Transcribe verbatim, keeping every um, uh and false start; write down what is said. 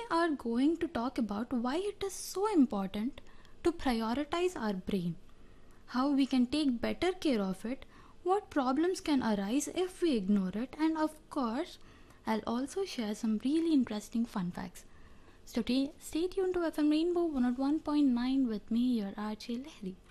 are going to talk about why it is so important to prioritize our brain, how we can take better care of it, what problems can arise if we ignore it, and of course, I'll also share some really interesting fun facts. So stay, stay tuned to F M Rainbow one oh one point nine with me, your R J Lehri.